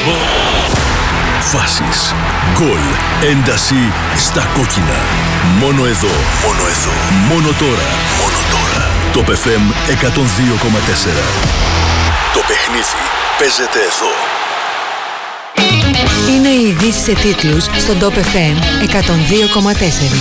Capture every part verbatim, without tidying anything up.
κόσμο. Φάσεις, γκολ, ένταση στα κόκκινα. Μόνο εδώ, μόνο εδώ, μόνο τώρα, μόνο τώρα. Top εφ εμ εκατόν δύο κόμμα τέσσερα. Το παιχνίδι παίζεται εδώ. Είναι οι ειδήσεις σε τίτλους στον Top εφ εμ εκατόν δύο κόμμα τέσσερα.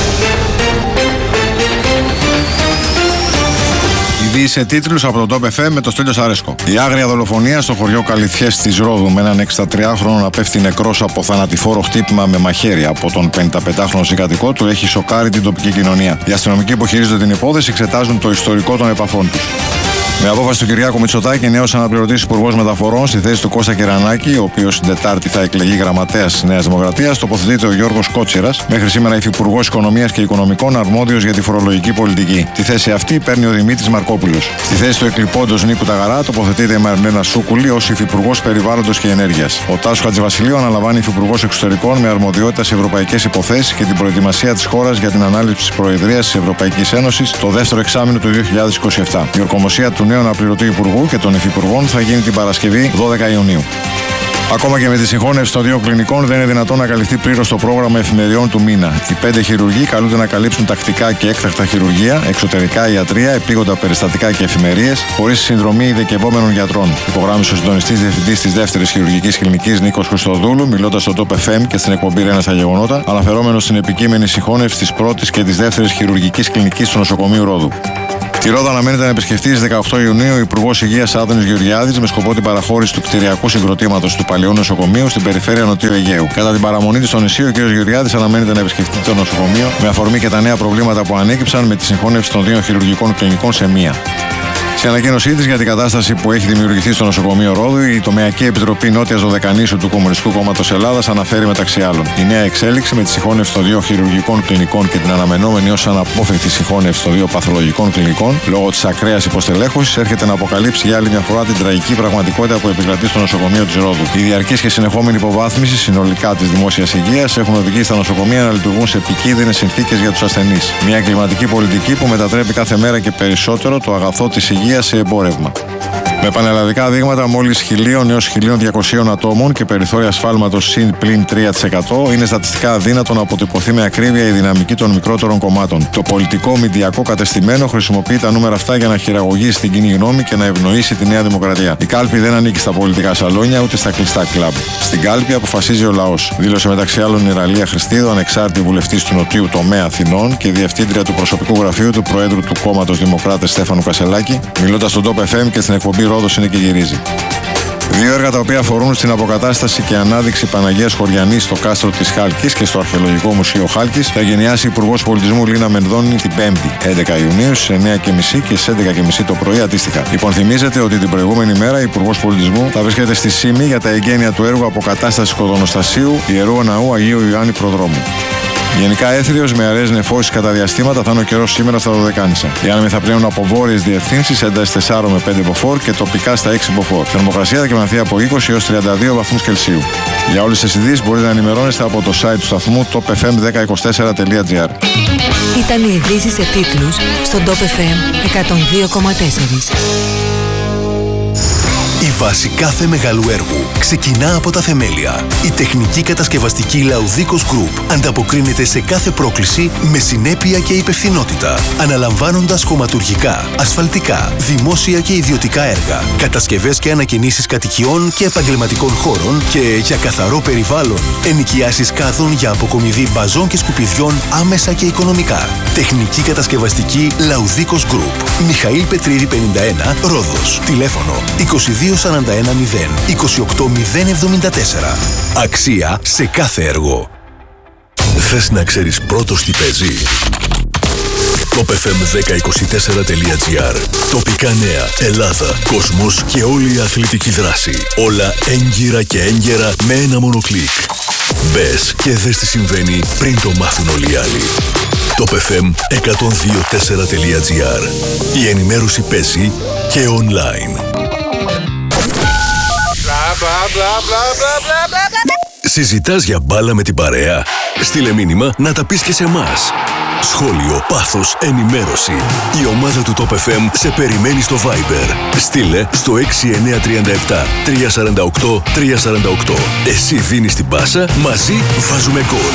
Ειδήσεις σε τίτλους από τον Top εφ εμ με το Στέλιο Σαρέσκο. Η άγρια δολοφονία στο χωριό Καλυθιές της Ρόδου με έναν εξηντατριάχρονο να πέφτει νεκρός από θανατηφόρο χτύπημα με μαχαίρι από τον πενηνταπεντάχρονο συγκατοικό του έχει σοκάρει την τοπική κοινωνία. Οι αστυνομικοί που χειρίζονται την υπόθεση εξετάζουν το ιστορικό των επαφών τους. Με απόφαση του Κυριάκου Μητσοτάκη, νέος αναπληρωτής υπουργός μεταφορών στη θέση του Κώστα Κερανάκη, ο οποίος την Τετάρτη θα εκλεγεί γραμματέας της Νέας Δημοκρατίας, τοποθετείται ο Γιώργος Κότσιρας, μέχρι σήμερα υφυπουργός Οικονομίας και Οικονομικών, αρμόδιος για τη φορολογική πολιτική. Τη θέση αυτή παίρνει ο Δημήτρης Μαρκόπουλος. Στη θέση του εκλειπώντος Νίκου Ταγαρά τοποθετείται η Μαρλένα Σούκουλη ως υφυπουργός Περιβάλλοντος και Ενέργειας. Ο Τάσος Χατζηβασιλείου αναλαμβάνει υφυπουργός Εξωτερικών με αρμοδιότητα σε ευρωπαϊκές υποθέσεις και την προετοιμασία της χώρας για την ανάληψη της Προεδρίας της Ευρωπαϊκής Ένωσης το δεύτερο εξάμηνο του δύο χιλιάδες είκοσι επτά. Η ορκομοσία του νέου αναπληρωτή υπουργού και των υφυπουργών θα γίνει την Παρασκευή δώδεκα Ιουνίου. Ακόμα και με τη συγχώνευση των δύο κλινικών δεν είναι δυνατόν να καλυφθεί πλήρως το πρόγραμμα εφημεριών του μήνα. Οι πέντε χειρουργοί καλούνται να καλύψουν τακτικά και έκτακτα χειρουργία, εξωτερικά ιατρία, επίγοντα περιστατικά και εφημερίες, χωρίς συνδρομή ειδικευόμενων γιατρών. Υπογράμμισε ο συντονιστής διευθυντής της δεύτερης χειρουργικής κλινικής Νίκος Χριστοδούλου, μιλώντας στο Top εφ εμ και στην εκπομπή Ρένα στα Γεγονότα, αναφερόμενος στην επικείμενη συγχώνευση της πρώτης και της δεύτερης χειρουργικής κλινικής του νοσοκομείου Ρόδου. Τη Ρόδο αναμένεται να επισκεφτεί στις δεκαοκτώ Ιουνίου ο Υπουργός Υγείας Άδωνης Γεωργιάδης με σκοπό την παραχώρηση του κτηριακού συγκροτήματος του παλαιού νοσοκομείου στην περιφέρεια Νοτιού Αιγαίου. Κατά την παραμονή του στο νησί, ο κ. Γεωργιάδης αναμένεται να επισκεφτεί το νοσοκομείο με αφορμή και τα νέα προβλήματα που ανέκυψαν με τη συγχώνευση των δύο χειρουργικών κλινικών σε μία. Σε ανακοίνωσή της για την κατάσταση που έχει δημιουργηθεί στο νοσοκομείο Ρόδου, η Τομεακή Επιτροπή Νότιας Δωδεκανήσου του Κομμουνιστικού Κόμματος Ελλάδας αναφέρει μεταξύ άλλων: η νέα εξέλιξη με τη συγχώνευση των δύο χειρουργικών κλινικών και την αναμενόμενη ως αναπόφευκτη συγχώνευση των δύο παθολογικών κλινικών λόγω της ακραίας υποστελέχωσης έρχεται να αποκαλύψει για άλλη μια φορά την τραγική πραγματικότητα που επικρατεί στο νοσοκομείο της Ρόδου. Η διαρκής και συνεχόμενη υποβάθμιση συνολικά της δημόσιας υγείας έχουν οδηγήσει στα νοσοκομεία να λειτουργούν σε επικίνδυνες συνθήκες για τους ασθενείς. Μια εγκληματική πολιτική που μετατρέπει κάθε μέρα και περισσότερο το αγαθό της υγείας σε εμπόρευμα. Με πανελλαδικά δείγματα μόλις χίλια έως χίλια διακόσια ατόμων και περιθώρια σφάλματος συν πλην τρία τοις εκατό, είναι στατιστικά αδύνατο να αποτυπωθεί με ακρίβεια η δυναμική των μικρότερων κομμάτων. Το πολιτικό μηντιακό κατεστημένο χρησιμοποιεί τα νούμερα αυτά για να χειραγωγήσει την κοινή γνώμη και να ευνοήσει τη Νέα Δημοκρατία. Η κάλπη δεν ανήκει στα πολιτικά σαλόνια ούτε στα κλειστά κλαμπ. Στην κάλπη αποφασίζει ο λαός. Δήλωσε μεταξύ άλλων η Ραλία Χριστίδου, ανεξάρτητη βουλευτής του Νοτιού Τομέα Αθηνών και διευθύντρια του προσωπικού γραφείου του Προέδρου του Κόμματος Δημοκράτες Στέφανου Κασελάκη, μιλώντας στον Top εφ εμ και στην εκπομπή Ρόδος είναι και γυρίζει. Δύο έργα τα οποία αφορούν στην αποκατάσταση και ανάδειξη Παναγίας Χωριανής στο κάστρο της Χάλκης και στο Αρχαιολογικό Μουσείο Χάλκης θα γενιάσει η Υπουργός Πολιτισμού Λίνα Μενδώνη την Πέμπτη, έντεκα Ιουνίου στις εννιά και μισή και στις έντεκα και μισή το πρωί αντίστοιχα. Υπονθυμίζεται ότι την προηγούμενη μέρα η Υπουργός Πολιτισμού θα βρίσκεται στη Σύμη για τα εγγένεια του έργου αποκατάστασης Κοδονοστασίου Ιερού Ναού Αγίου Ιωάννη Προδρόμου. Γενικά έθριος με αραιές νεφώσεις κατά διαστήματα θα είναι ο καιρός σήμερα στα Δωδεκάνησα. Οι άνεμοι θα πλέουν από βόρειες διευθύνσεις, ένταση τέσσερα με πέντε μποφόρ και τοπικά στα έξι μποφόρ. Θερμοκρασία θα κυμανθεί από είκοσι έως τριάντα δύο βαθμούς Κελσίου. Για όλες τις ειδήσεις μπορείτε να ενημερώνεστε από το site του σταθμού top f m δέκα είκοσι τέσσερα τελεία g r. Ήταν οι ειδήσεις σε τίτλους στον Top εφ εμ εκατόν δύο κόμμα τέσσερα. Η βάση κάθε μεγάλου έργου ξεκινά από τα θεμέλια. Η τεχνική κατασκευαστική Laudicos Group ανταποκρίνεται σε κάθε πρόκληση με συνέπεια και υπευθυνότητα, αναλαμβάνοντας χωματουργικά, ασφαλτικά, δημόσια και ιδιωτικά έργα, κατασκευές και ανακαινήσεις κατοικιών και επαγγελματικών χώρων και για καθαρό περιβάλλον, ενοικιάσεις κάδων για αποκομιδή μπαζών και σκουπιδιών άμεσα και οικονομικά. Τεχνική κατασκευαστική Laudicos Group. Μιχαήλ Πετρίδη πενήντα ένα, Ρόδος. Τηλέφωνο είκοσι δύο σαράντα ένα μηδέν είκοσι οκτώ μηδέν εβδομήντα τέσσερα. Αξία σε κάθε έργο. Θες να ξέρεις πρώτος τι παίζει? top f m δέκα είκοσι τέσσερα τελεία g r. Τοπικά νέα, Ελλάδα, κόσμος και όλη η αθλητική δράση. Όλα έγκυρα και έγκαιρα με ένα μόνο κλικ. Μπες και δες τι συμβαίνει πριν το μάθουν όλοι οι άλλοι. top f m εκατόν δύο τέσσερα τελεία g r. Η ενημέρωση παίζει και online. Συζητάς για μπάλα με την παρέα? Στείλε μήνυμα να τα πεις και σε εμάς. Σχόλιο, πάθος, ενημέρωση. Η ομάδα του Top εφ εμ σε περιμένει στο Viber. Στείλε στο έξι εννιά τρία επτά τρία τέσσερα οκτώ τρία τέσσερα οκτώ. Εσύ δίνεις την πάσα, μαζί βάζουμε γκολ.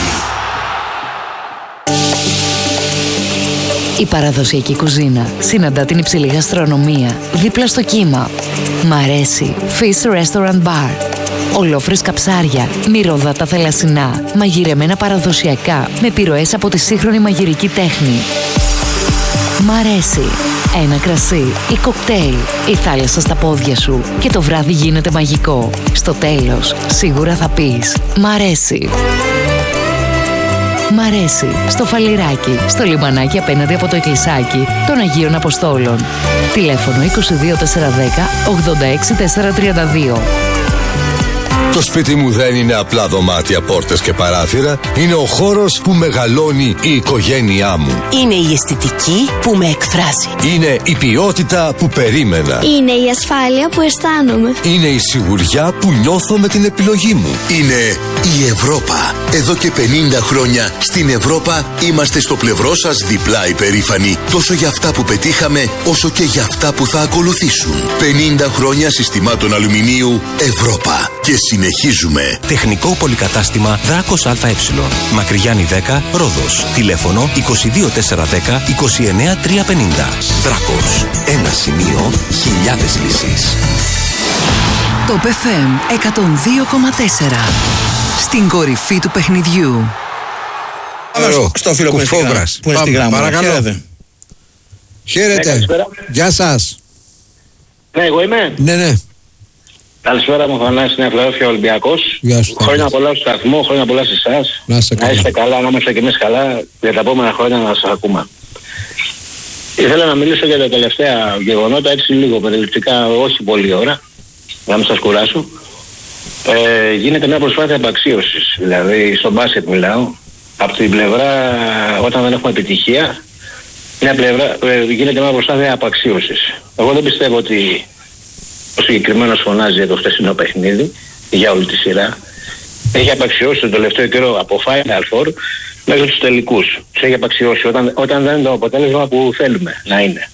Η παραδοσιακή κουζίνα συναντά την υψηλή γαστρονομία δίπλα στο κύμα. Μ' αρέσει Fish Restaurant Bar. Ολόφρεσκα ψάρια, μυρωδάτα θαλασσινά, μαγειρεμένα παραδοσιακά με επιρροές από τη σύγχρονη μαγειρική τέχνη. Μ' αρέσει ένα κρασί ή κοκτέιλ, η θάλασσα στα πόδια σου και το βράδυ γίνεται μαγικό. Στο τέλος, σίγουρα θα πεις «Μ' αρέσει». Μ' αρέσει στο Φαλιράκι, στο λιμανάκι απέναντι από το εκκλησάκι των Αγίων Αποστόλων. Τηλέφωνο είκοσι δύο τετρακόσια δέκα ογδόντα έξι τετρακόσια τριάντα δύο. Το σπίτι μου δεν είναι απλά δωμάτια, πόρτες και παράθυρα. Είναι ο χώρος που μεγαλώνει η οικογένειά μου. Είναι η αισθητική που με εκφράζει. Είναι η ποιότητα που περίμενα. Είναι η ασφάλεια που αισθάνομαι. Είναι η σιγουριά που νιώθω με την επιλογή μου. Είναι η Ευρώπα. Εδώ και πενήντα χρόνια στην Ευρώπα είμαστε στο πλευρό σας διπλά υπερήφανοι. Τόσο για αυτά που πετύχαμε, όσο και για αυτά που θα ακολουθήσουν. πενήντα χρόνια συστημάτων αλουμινίου Ευρώπα. Και συνεχίζουμε. Τεχνικό πολυκατάστημα Δράκος ΑΕ. Μακρυγιάννη δέκα, Ρόδος. Τηλέφωνο είκοσι δύο τετρακόσια δέκα είκοσι εννιά τριακόσια πενήντα. Δράκος. Ένα σημείο, χιλιάδες λύσεις. Top εφ εμ εκατόν δύο κόμμα τέσσερα. Στην κορυφή του παιχνιδιού. Πάμε στο φίλο που είναι στη γράμμα. Παρακαλώ. Χαίρετε. Γεια σας. Ναι, εγώ είμαι. Ναι, ναι. Καλησπέρα μου, Θανάση, Νέα Φιλαδέλφια, Ολυμπιακός. Χρόνια πολλά στο σταθμό, χρόνια πολλά σε εσάς. Να είστε καλά. Να είστε καλά, να είμαστε και εμείς καλά για τα επόμενα χρόνια να σας ακούμε. Ήθελα να μιλήσω για τα τελευταία γεγονότα, έτσι λίγο περιληπτικά, όχι πολλή ώρα, να μην σας κουράσω. Ε, γίνεται μια προσπάθεια απαξίωσης, δηλαδή στο μπάσκετ μιλάω. Από την πλευρά, όταν δεν έχουμε επιτυχία, μια πλευρά, ε, γίνεται μια προσπάθεια απαξίωσης. Εγώ δεν πιστεύω ότι ο συγκεκριμένος φωνάζει για το χθεσινό παιχνίδι, για όλη τη σειρά. Έχει απαξιώσει τον τελευταίο καιρό από Final Four μέχρι τους τελικούς. Τους έχει απαξιώσει όταν, όταν δεν είναι το αποτέλεσμα που θέλουμε να είναι.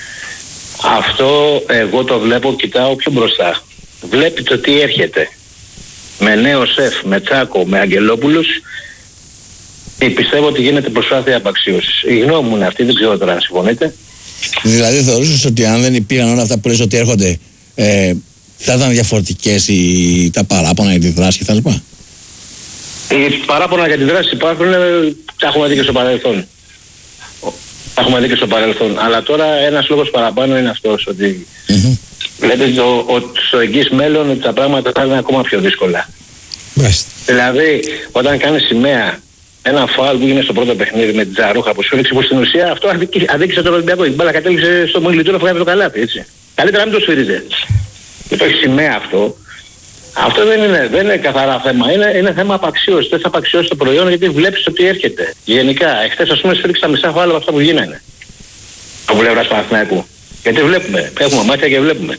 Αυτό εγώ το βλέπω, κοιτάω πιο μπροστά. Βλέπει το τι έρχεται. Με νέο σεφ, με Τσάκο, με Αγγελόπουλους. Και πιστεύω ότι γίνεται προσπάθεια απαξίωσης. Η γνώμη μου είναι αυτή, δεν ξέρω τώρα αν συμφωνείτε. Δηλαδή θεωρούσες ότι αν δεν υπήρχαν όλα αυτά που λες ότι έρχονται, Ε, θα ήταν διαφορετικές οι, τα παράπονα για τη δράση κτλ. Οι παράπονα για τη δράση υπάρχουν, τα έχουμε δει και στο παρελθόν. Τα έχουμε δει και στο παρελθόν. Αλλά τώρα ένας λόγος παραπάνω είναι αυτός, ότι mm-hmm. λέτε το, ότι στο εγγύς μέλλον ότι τα πράγματα θα είναι ακόμα πιο δύσκολα. Μάλιστα. Δηλαδή, όταν κάνει σημαία ένα φάουλ που έγινε στο πρώτο παιχνίδι με την Τζαρούχα που σου έριξε, που στην ουσία αυτό αδίκησε τον Ολυμπιακό. Η μπάλα κατέληξε στο Μογιλιτούρα, βγάζει το καλάθι, έτσι. Καλύτερα να μην το σφυρίζε. Υπάρχει σημαία αυτό. Αυτό δεν είναι, δεν είναι καθαρά θέμα. Είναι, είναι θέμα απαξίωσης. Δεν θα απαξιώσει το προϊόν γιατί βλέπεις ότι έρχεται. Γενικά, εχθές ας πούμε σφίριξε τα μισά φάουλ από αυτά που γίνανε. Από πλευράς Παναθηναϊκού. Γιατί βλέπουμε. Έχουμε μάτια και βλέπουμε.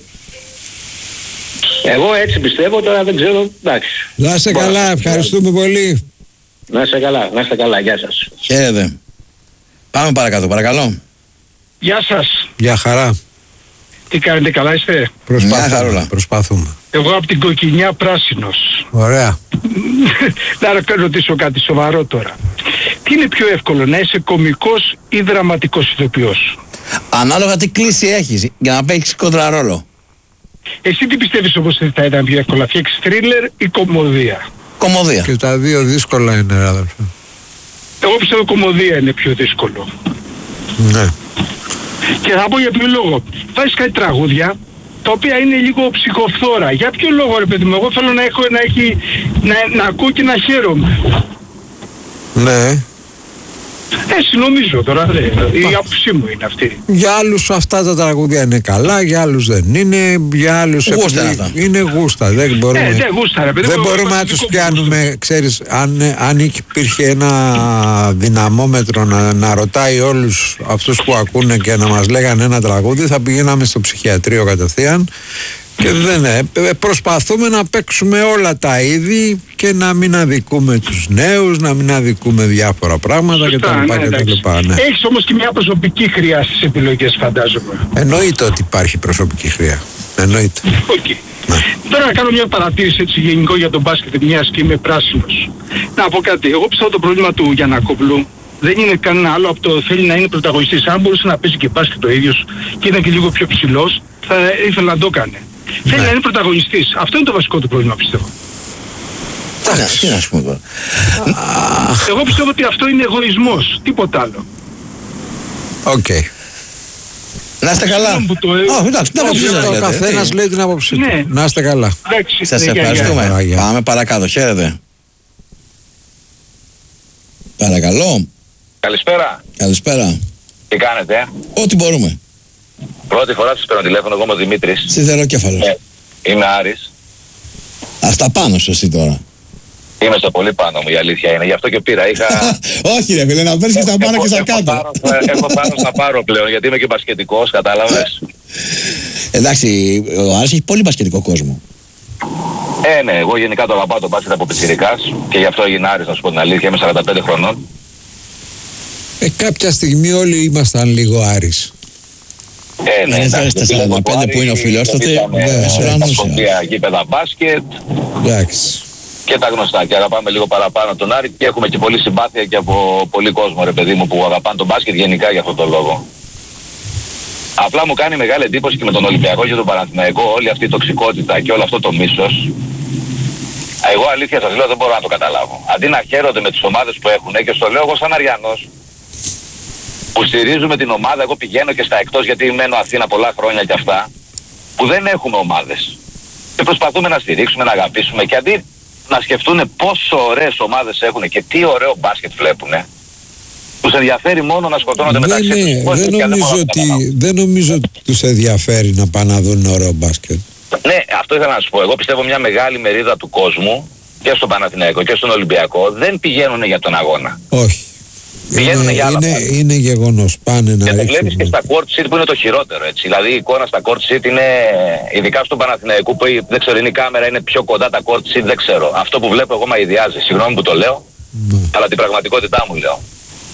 Εγώ έτσι πιστεύω, τώρα δεν ξέρω. Εντάξει. Να είστε καλά, ευχαριστούμε πολύ. Να είστε καλά, να είστε καλά. Γεια σας. Χαίρετε. Πάμε παρακάτω, παρακαλώ. Γεια σας. Γεια χαρά. Τι κάνετε, καλά είστε? Προσπαθούμε. Προσπαθούμε. Εγώ από την Κοκκινιά Πράσινος. Ωραία. Να ρωτήσω κάτι σοβαρό τώρα. Τι είναι πιο εύκολο, να είσαι κωμικός ή δραματικός ηθοποιός? Ανάλογα τι κλίση έχεις, για να παίξεις κόντρα ρόλο. Εσύ τι πιστεύεις όμως ότι θα ήταν πιο εύκολο, φτιάξεις θρίλερ ή κωμωδία? Κωμωδία. Και τα δύο δύσκολα είναι, αδερφέ. Εγώ πιστεύω κωμωδία είναι πιο δύσκολο. Ναι. Και θα πω για ποιο λόγο. Βάζεις κάτι τραγούδια τα οποία είναι λίγο ψυχοφθόρα. Για ποιο λόγο, ρε παιδί μου? Εγώ θέλω να έχω να έχει να, να ακούω και να χαίρομαι. Ναι. Έτσι νομίζω τώρα, δε, η άποψή μου είναι αυτή. Για άλλους αυτά τα τραγούδια είναι καλά, για άλλους δεν είναι, για άλλους γούστα επειδή... είναι γούστα. Δεν μπορούμε, ε, δεν γούστα, ρε, παιδί, δεν μπορούμε να τους πιάνουμε, γούστα. Ξέρεις, αν, αν υπήρχε ένα δυναμόμετρο να, να ρωτάει όλους αυτούς που ακούνε και να μας λέγανε ένα τραγούδι, θα πηγαίναμε στο ψυχιατρίο κατευθείαν Και δεν ε, προσπαθούμε να παίξουμε όλα τα είδη και να μην αδικούμε τους νέους, να μην αδικούμε διάφορα πράγματα κτλ. Ναι, ναι. Έχεις όμως και μια προσωπική χρειά στις επιλογές, φαντάζομαι. Εννοείται ότι υπάρχει προσωπική χρειά. Εννοείται. Okay. Ναι. Τώρα να κάνω μια παρατήρηση έτσι γενικό για τον μπάσκετ, μιας και είμαι πράσινος. Να πω κάτι. Εγώ πιστεύω το πρόβλημα του Γιαννακόπουλου δεν είναι κανένα άλλο από το θέλει να είναι πρωταγωνιστής. Αν μπορούσε να παίζει και μπάσκετ το ίδιος και είναι και λίγο πιο ψηλός, θα ήθελε να το κάνει. Ναι. Θέλει να είναι πρωταγωνιστής. Αυτό είναι το βασικό του πρόβλημα, πιστεύω. Εντάξει, τι να σου πω τώρα. Εγώ πιστεύω ότι αυτό είναι εγωισμός, τίποτα άλλο. Οκ. Okay. Να είστε καλά. Oh, εντάξει, την άποψή σας. Ο καθένας λέει την άποψή του. Ναι. Να είστε καλά. Σας ευχαριστούμε. Πάμε παρακάτω. Χαίρετε. Παρακαλώ. Καλησπέρα. Καλησπέρα. Τι κάνετε, ε? Ό,τι μπορούμε. Πρώτη φορά σας παίρνω τηλέφωνο, εγώ είμαι ο Δημήτρης. Σιδεροκέφαλος. Ε, είμαι Άρης. Ας τα πάνω σου εσύ τώρα. Είμαι στο πολύ πάνω μου, η αλήθεια είναι. Γι' αυτό και πήρα. Είχα... Όχι ρε φίλε, να παίρνεις και στα πάνω και στα κάτω. Έχω πάνω να πάρω πλέον, γιατί είμαι και μπασκετικός, κατάλαβες. Εντάξει, ο Άρης έχει πολύ μπασκετικό κόσμο. Ε, ναι, εγώ γενικά το αγαπάω το μπάσκετ από πιτσιρικάς και γι' αυτό έγινε Άρης, να σου πω την αλήθεια. Είμαι σαράντα πέντε χρονών. Ε, κάποια στιγμή όλοι ήμασταν λίγο Άρης. Ε, ναι, εντάξει, στα σαράντα πέντε που είναι ο φίλος, τότε στα σχολεία γήπεδα μπάσκετ. Εντάξει. Και τα γνωστά, και αγαπάμε λίγο παραπάνω τον Άρη και έχουμε και πολύ συμπάθεια και από πολύ κόσμο, ρε παιδί μου, που αγαπάνε τον μπάσκετ γενικά για αυτόν τον λόγο. Απλά μου κάνει μεγάλη εντύπωση και με τον Ολυμπιακό και τον Παναθηναϊκό όλη αυτή η τοξικότητα και όλο αυτό το μίσος. Εγώ αλήθεια σας λέω δεν μπορώ να το καταλάβω. Αντί να χαίρονται με τις ομάδες που έχουν, και στο λέω εγώ σαν Αριανός, που στηρίζουμε την ομάδα, εγώ πηγαίνω και στα εκτός γιατί μένω Αθήνα πολλά χρόνια και αυτά, που δεν έχουμε ομάδες. Και προσπαθούμε να στηρίξουμε, να αγαπήσουμε και αντί να σκεφτούν πόσο ωραίες ομάδες έχουν και τι ωραίο μπάσκετ βλέπουνε, τους ενδιαφέρει μόνο να σκοτώνονται δεν μεταξύ είναι, τους. Δεν, δεν, νομίζω ότι, δεν νομίζω ότι τους ενδιαφέρει να πάνε να δουν ωραίο μπάσκετ. Ναι, αυτό ήθελα να σου πω. Εγώ πιστεύω μια μεγάλη μερίδα του κόσμου και στον Παναθηναϊκό και στον Ολυμπιακό δεν πηγαίνουν για τον αγώνα. Όχι. Πηγαίνουν είναι, για άλλα είναι, είναι γεγονός. Πάνε να και ρίξουν. το βλέπεις και στα court sheet που είναι το χειρότερο, έτσι. Δηλαδή η εικόνα στα court sheet είναι, ειδικά στον Παναθηναϊκό που δεν ξέρω, είναι η κάμερα, είναι πιο κοντά τα court sheet, δεν ξέρω. Αυτό που βλέπω εγώ μαϊδιάζει. Συγγνώμη που το λέω, ναι. Αλλά την πραγματικότητά μου λέω.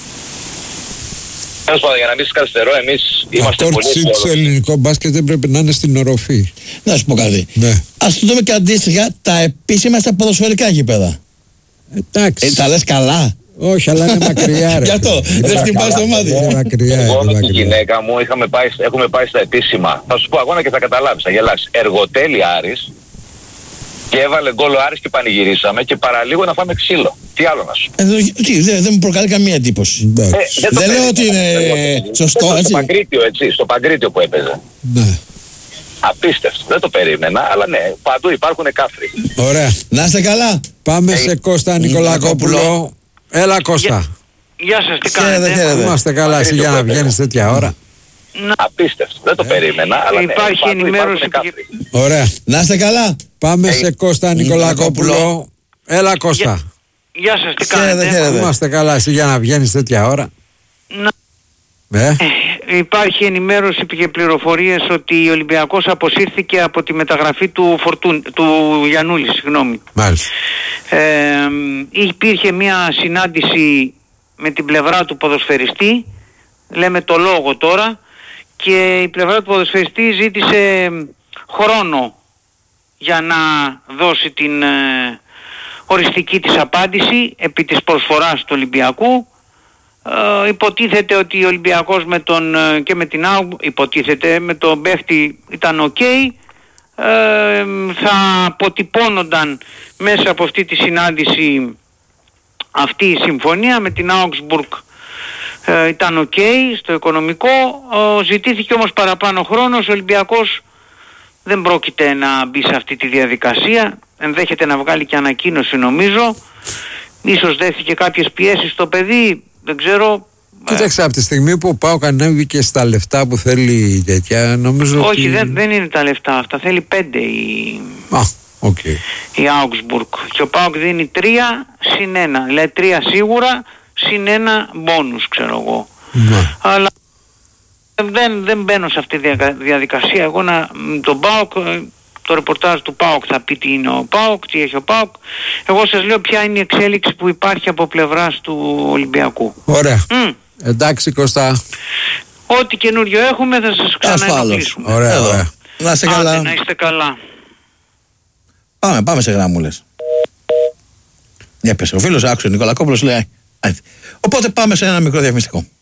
Για να μην σας καθυστερώ, εμείς είμαστε πολύ αισιόδοξοι. Το ελληνικό μπάσκετ δεν πρέπει να είναι στην οροφή. Να σου πω κάτι. Ναι. Ας το δούμε και αντίστοιχα τα επίσημα στα ποδοσφαιρικά γήπεδα. Εντάξει. Ε, τα λες καλά. Όχι, αλλά είναι μακριά ρε. Γι' αυτό, δεν χτυπάς το μάτι. Είναι μακριά. Εγώ με τη γυναίκα μου είχαμε πάει, έχουμε πάει στα επίσημα. Θα σου πω αγώνα και θα καταλάβεις, θα γελάσεις. Εργοτέλη Άρης και έβαλε γκολ ο Άρης και πανηγυρίσαμε και παραλίγο να φάμε ξύλο. Τι άλλο να σου πω. Ε, τι, δεν, δεν μου προκαλεί καμία εντύπωση. Ε, δεν δεν λέω ότι είναι σωστό, έτσι. έτσι. Στο Παγκρίτιο, έτσι, στο Παγκρίτιο που έπαιζε. Ναι. Απίστευτο. Δεν το περίμενα, αλλά ναι, παντού υπάρχουν κάφροι. Ωραία. Να είστε καλά. Πάμε σε Κώστα Νικολακόπουλο. Έλα Κώστα. Γεια σας, τι κάνετε? Είμαστε καλά, εσύ για να βγαίνεις τέτοια ώρα. Να... Απίστευτο. Δεν το περίμενα, αλλά ναι, υπάρχει παντού ενημέρωση. υπάρχουν Ωραία. Να είστε καλά. Πάμε σε Κώστα Νικολακόπουλο. Έλα Κώστα. Γεια σας, τι κάνετε? Είμαστε καλά, εσύ για να βγαίνεις τέτοια ώρα. Να... Ε? Υπάρχει ενημέρωση και πληροφορίες ότι ο Ολυμπιακός αποσύρθηκε από τη μεταγραφή του, Φορτούν, του Γιαννούλη, συγγνώμη. Μάλιστα. Ε, υπήρχε μια συνάντηση με την πλευρά του ποδοσφαιριστή, λέμε το λόγο τώρα, και η πλευρά του ποδοσφαιριστή ζήτησε χρόνο για να δώσει την ε, οριστική της απάντηση επί της προσφοράς του Ολυμπιακού. Ε, υποτίθεται ότι ο Ολυμπιακός με τον, ε, και με την ΑΟΚ, υποτίθεται με τον παίχτη ήταν ok, ε, θα αποτυπώνονταν μέσα από αυτή τη συνάντηση αυτή η συμφωνία. Με την Augsburg ε, ήταν ok στο οικονομικό, ε, ζητήθηκε όμως παραπάνω χρόνος. Ο Ολυμπιακός δεν πρόκειται να μπει σε αυτή τη διαδικασία, ενδέχεται να βγάλει και ανακοίνωση νομίζω, ίσως δέχθηκε κάποιες πιέσεις στο παιδί, δεν ξέρω. Κοίταξε, από τη στιγμή που πάω κανέβηκε στα λεφτά που θέλει τέτοια, νομίζω όχι, ότι... δεν, δεν είναι τα λεφτά αυτά, θέλει πέντε η, Α, okay. η Augsburg και ο ΠΑΟΚ δίνει τρία συν ένα, δηλαδή τρία σίγουρα συν ένα μπόνους, ξέρω εγώ. Ναι. Αλλά δεν, δεν μπαίνω σε αυτή τη διαδικασία εγώ να τον ΠΑΟΚ, το ρεπορτάζ του ΠΑΟΚ θα πει τι είναι ο ΠΑΟΚ, τι έχει ο ΠΑΟΚ. Εγώ σας λέω ποια είναι η εξέλιξη που υπάρχει από πλευράς του Ολυμπιακού. Ωραία. Mm. Εντάξει Κωστά. Ό,τι καινούριο έχουμε θα σας ξαναενοχλήσουμε. Ωραία, ωραία. Να είστε καλά. Άντε, να είστε καλά. Πάμε, πάμε σε γραμμούλες. Έπεσε ο φίλος, άκουσε ο Νικολακόπουλος, λέει. Οπότε πάμε σε ένα μικρό διαφημιστικό.